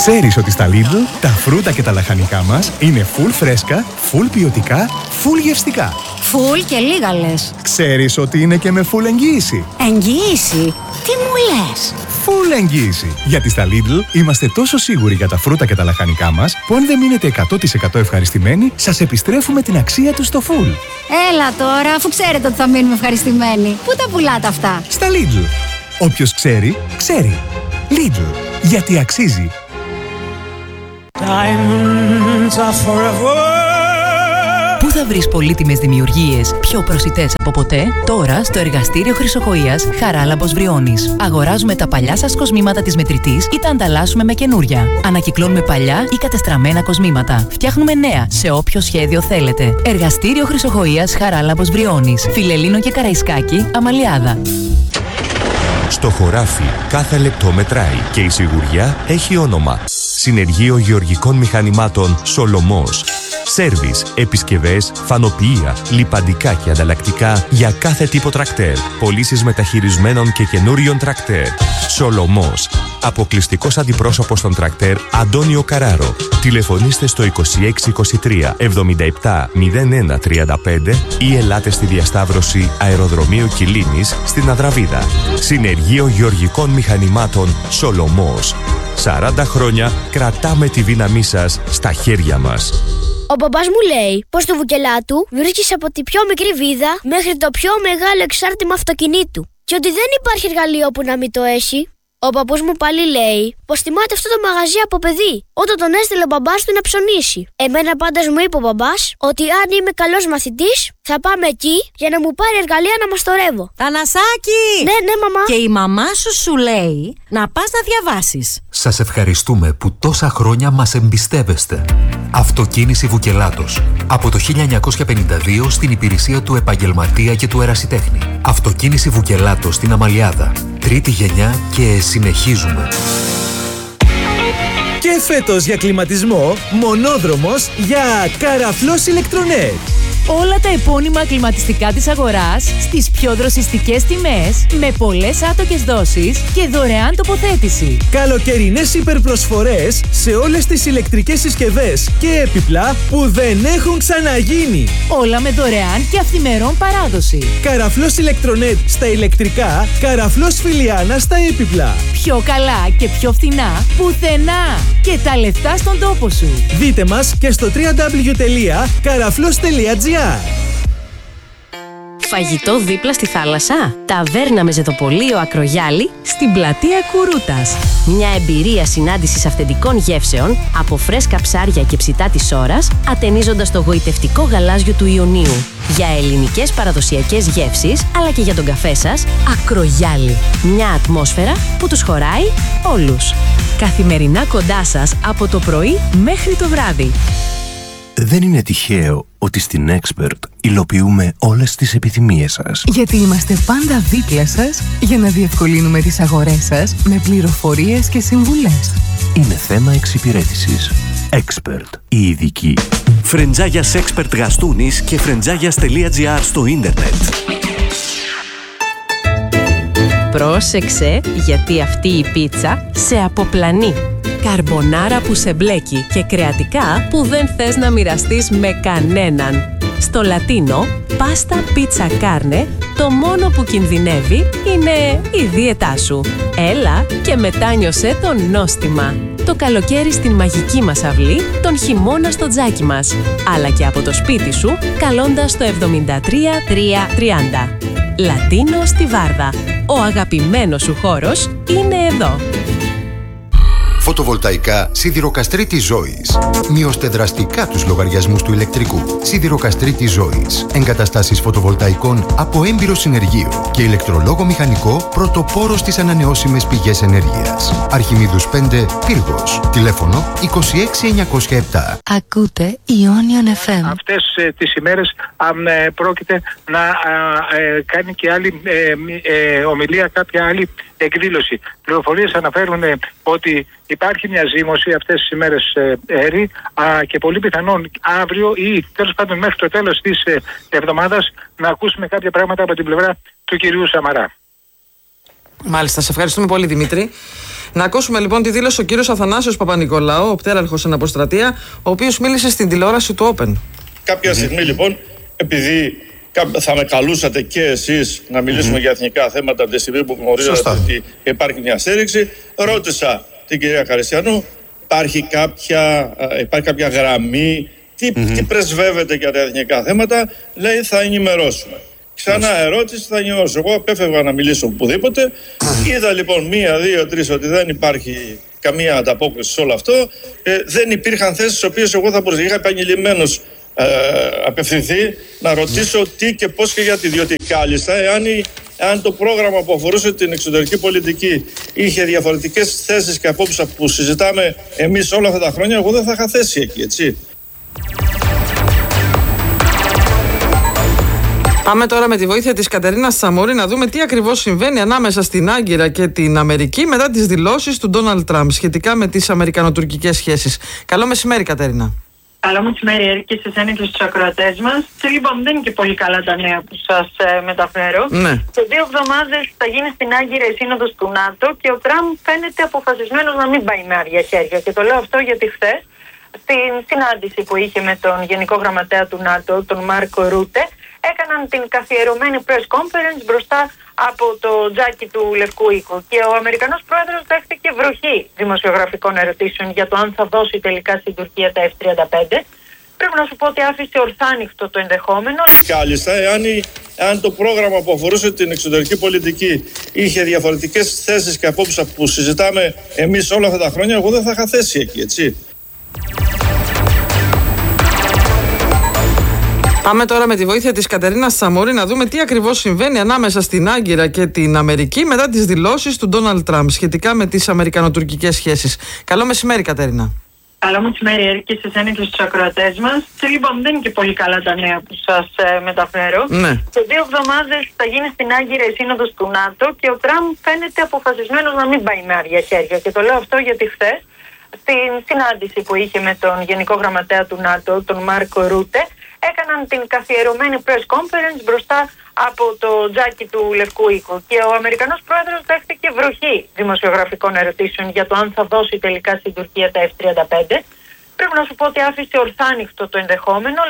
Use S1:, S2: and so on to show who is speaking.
S1: Ξέρεις ότι στα Lidl τα φρούτα και τα λαχανικά μας είναι full φρέσκα, full ποιοτικά, full γευστικά.
S2: Full και λίγα λες.
S1: Ξέρεις ότι είναι και με full εγγύηση.
S2: Εγγύηση? Τι μου λες?
S1: Full εγγύηση. Γιατί στα Lidl είμαστε τόσο σίγουροι για τα φρούτα και τα λαχανικά μας, που αν δεν μείνετε 100% ευχαριστημένοι, σας επιστρέφουμε την αξία τους στο full.
S2: Έλα τώρα, αφού ξέρετε ότι θα μείνουμε ευχαριστημένοι. Πού τα πουλάτε αυτά?
S1: Στα Lidl. Όποιος ξέρει, ξέρει. Lidl. Γιατί αξίζει.
S3: Πού θα βρεις πολύτιμες δημιουργίες πιο προσιτές από ποτέ? Τώρα στο εργαστήριο Χρυσοκοΐας Χαράλαμπος Βριώνης. Αγοράζουμε τα παλιά σας κοσμήματα της μετρητής ή τα ανταλλάσσουμε με καινούρια. Ανακυκλώνουμε παλιά ή κατεστραμμένα κοσμήματα. Φτιάχνουμε νέα σε όποιο σχέδιο θέλετε. Εργαστήριο Χρυσοκοΐας Χαράλαμπος Βριώνης. Φιλελλήνο και Καραϊσκάκη, Αμαλιάδα.
S4: Στο χωράφι κάθε λεπτό μετράει και η σιγουριά έχει όνομα. Συνεργείο Γεωργικών Μηχανημάτων Σολομός. Σέρβις, επισκευές, φανοποιεία, λιπαντικά και ανταλλακτικά για κάθε τύπο τρακτέρ. Πωλήσεις μεταχειρισμένων και καινούριων τρακτέρ. Σολομός. Αποκλειστικός αντιπρόσωπος των τρακτέρ Αντώνιο Καράρο. Τηλεφωνήστε στο 2623 77 01 35 ή ελάτε στη διασταύρωση Αεροδρομίου Κιλίνης στην Αδραβίδα. Συνεργείο Γεωργικών Μηχανημάτων Σολομός. 40 χρόνια κρατάμε τη δύναμή σας στα χέρια μας.
S5: Ο μπαμπάς μου λέει πως το βουκελάτου βρίσκεις από τη πιο μικρή βίδα μέχρι το πιο μεγάλο εξάρτημα αυτοκινήτου και ότι δεν υπάρχει εργαλείο που να μην το έχει. Ο παππούς μου πάλι λέει πως θυμάται αυτό το μαγαζί από παιδί, όταν τον έστειλε ο μπαμπάς του να ψωνίσει. Εμένα πάντως μου είπε ο μπαμπάς ότι αν είμαι καλός μαθητής θα πάμε εκεί για να μου πάρει εργαλεία να μαστορεύω.
S6: Θανασάκη!
S5: Ναι, μαμά.
S6: Και η μαμά σου λέει να πας να διαβάσεις.
S7: Σας ευχαριστούμε που τόσα χρόνια μας εμπιστεύεστε. Αυτοκίνηση Βουκελάτος. Από το 1952 στην υπηρεσία του επαγγελματία και του ερασιτέχνη. Αυτοκίνηση Βουκελάτος στην Αμαλιάδα. Τρίτη γενιά και συνεχίζουμε.
S8: Και φέτος για κλιματισμό, μονόδρομος για Καραφλός Ηλεκτρονέτ.
S3: Όλα τα επώνυμα κλιματιστικά της αγοράς στις πιο δροσιστικές τιμές, με πολλές άτοκες δόσεις και δωρεάν τοποθέτηση.
S8: Καλοκαιρινές υπερπροσφορές σε όλες τις ηλεκτρικές συσκευές και έπιπλα που δεν έχουν ξαναγίνει.
S3: Όλα με δωρεάν και αυθημερών παράδοση.
S8: Καραφλός Ηλεκτρονέτ στα ηλεκτρικά, Καραφλός Φιλιάνα στα έπιπλα.
S3: Πιο καλά και πιο φθηνά πουθενά. Και τα λεφτά στον τόπο σου.
S8: Δείτε μας και στο www.karaflos.gr.
S9: Φαγητό δίπλα στη θάλασσα. Ταβέρνα με ζεδοπολείο Ακρογιάλη στην πλατεία Κουρούτας. Μια εμπειρία συνάντησης αυθεντικών γεύσεων από φρέσκα ψάρια και ψητά της ώρας, ατενίζοντας το γοητευτικό γαλάζιο του Ιωνίου. Για ελληνικές παραδοσιακές γεύσεις, αλλά και για τον καφέ σας, Ακρογιάλη. Μια ατμόσφαιρα που τους χωράει όλους. Καθημερινά κοντά σας από το πρωί μέχρι το βράδυ.
S10: Δεν είναι τυχαίο ότι στην Expert υλοποιούμε όλες τις επιθυμίες σας.
S11: Γιατί είμαστε πάντα δίπλα σας για να διευκολύνουμε τις αγορές σας με πληροφορίες και συμβουλές.
S10: Είναι θέμα εξυπηρέτησης. Expert, η ειδική.
S12: Φρεντζάγιας Expert Γαστούνης και φρεντζάγιας.gr στο ίντερνετ.
S9: Πρόσεξε, γιατί αυτή η πίτσα σε αποπλανεί. Καρμπονάρα που σε μπλέκει και κρεατικά που δεν θες να μοιραστείς με κανέναν. Στο λατίνο, πάστα πίτσα κάρνε, το μόνο που κινδυνεύει είναι η δίαιτά σου. Έλα και μετάνιωσέ το νόστιμα. Το καλοκαίρι στην μαγική μας αυλή, τον χειμώνα στο τζάκι μας. Αλλά και από το σπίτι σου, καλώντας το 73330. Λατίνο στη Βάρδα. Ο αγαπημένος σου χώρος είναι εδώ.
S13: Φωτοβολταϊκά Σιδηροκαστρίτης Ζώης. Μειώστε δραστικά τους λογαριασμούς του ηλεκτρικού. Σιδηροκαστρίτης Ζώης. Εγκαταστάσεις φωτοβολταϊκών από έμπειρο συνεργείο και ηλεκτρολόγο μηχανικό πρωτοπόρο στις ανανεώσιμες πηγές ενέργειας. Αρχιμίδους 5, Πύργος. Τηλέφωνο 26907.
S11: Ακούτε Ionian FM.
S14: Αυτές τις ημέρες πρόκειται να κάνει και άλλη ομιλία, κάποια άλλη εκδήλωση. Πληροφορίες αναφέρουν ότι υπάρχει μια ζύμωση αυτές τις ημέρες έρη και πολύ πιθανόν αύριο ή τέλος πάντων μέχρι το τέλος της εβδομάδας να ακούσουμε κάποια πράγματα από την πλευρά του κυρίου Σαμαρά.
S15: Μάλιστα, σε ευχαριστούμε πολύ, Δημήτρη. Να ακούσουμε λοιπόν τη δήλωση ο κύριος Αθανάσιος Παπα-Νικολάου, ο πτέραρχος στην αποστρατεία, ο οποίος μίλησε στην τηλεόραση του Open.
S16: Κάποια στιγμή λοιπόν, επειδή θα με καλούσατε και εσείς να μιλήσουμε για εθνικά θέματα από τη στιγμή που γνωρίζατε ότι υπάρχει μια στήριξη, ρώτησα την κυρία Χαριστιανού, υπάρχει κάποια γραμμή, τι πρεσβεύεται για τα εθνικά θέματα. Λέει, θα ενημερώσουμε. Ξανά ερώτηση, θα ενημερώσω. Εγώ απέφευγα να μιλήσω οπουδήποτε. Είδα λοιπόν 1, 2, 3 ότι δεν υπάρχει καμία ανταπόκριση σε όλο αυτό. Δεν υπήρχαν θέσεις στις οποίες εγώ θα μπορούσα. Είχα επανειλημμένως απευθυνθεί να ρωτήσω τι και πώς και γιατί. Διότι κάλλιστα, εάν το πρόγραμμα που αφορούσε την εξωτερική πολιτική είχε διαφορετικές θέσεις και απόψεις που συζητάμε εμείς όλα αυτά τα χρόνια, εγώ δεν θα είχα θέση εκεί, έτσι.
S15: Πάμε τώρα με τη βοήθεια της Κατερίνας Σαμούρη να δούμε τι ακριβώς συμβαίνει ανάμεσα στην Άγκυρα και την Αμερική μετά τις δηλώσεις του Ντόναλντ Τραμπ σχετικά με τις αμερικανοτουρκικές σχέσεις. Καλό μεσημέρι, Κατερίνα.
S17: Καλό μεσημέρι, Έρη, και σε εσένα και στους ακροατές μας. Λοιπόν, δεν είναι και πολύ καλά τα νέα που σας μεταφέρω.
S15: Ναι.
S17: Σε 2 εβδομάδες θα γίνει στην Άγκυρα η σύνοδος του ΝΑΤΟ και ο Τραμπ φαίνεται αποφασισμένος να μην πάει με άδεια χέρια. Και το λέω αυτό γιατί χθες, στην συνάντηση που είχε με τον Γενικό Γραμματέα του ΝΑΤΟ, τον Μάρκο Ρούτε, έκαναν την καθιερωμένη press conference μπροστά από το τζάκι του Λευκού Οίκου. Και ο Αμερικανός πρόεδρος δέχτηκε βροχή δημοσιογραφικών ερωτήσεων για το αν θα δώσει τελικά στην Τουρκία τα F-35. Πρέπει να σου πω ότι άφησε ορθάνυχτο το ενδεχόμενο.
S16: Κάλλιστα, εάν το πρόγραμμα που αφορούσε την εξωτερική πολιτική είχε διαφορετικές θέσεις και απόψεις που συζητάμε εμείς όλα αυτά τα χρόνια, εγώ δεν θα είχα θέση εκεί, έτσι.
S15: Πάμε τώρα με τη βοήθεια της Κατερίνας Σαμούρη να δούμε τι ακριβώς συμβαίνει ανάμεσα στην Άγκυρα και την Αμερική μετά τις δηλώσεις του Ντόναλντ Τραμπ σχετικά με τις αμερικανοτουρκικές σχέσεις. Καλό μεσημέρι, Κατερίνα.
S17: Καλό μεσημέρι, Έρη, και σε εσένα και στους ακροατές μας. Λοιπόν, δεν είναι και πολύ καλά τα νέα που σας μεταφέρω.
S15: Ναι.
S17: Σε 2 εβδομάδες θα γίνει στην Άγκυρα η σύνοδος του ΝΑΤΟ και ο Τραμπ φαίνεται αποφασισμένος να μην πάει με άδεια χέρια. Και το λέω αυτό γιατί χθες, στην συνάντηση που είχε με τον Γενικό Γραμματέα του ΝΑΤΟ, τον Μάρκο Ρούτε, έκαναν την καθιερωμένη press conference μπροστά από το τζάκι του Λευκού Οίκου. Και ο Αμερικανός πρόεδρος δέχτηκε βροχή δημοσιογραφικών ερωτήσεων για το αν θα δώσει τελικά στην Τουρκία τα F-35. Πρέπει να σου πω ότι άφησε ορθάνυχτο το ενδεχόμενο.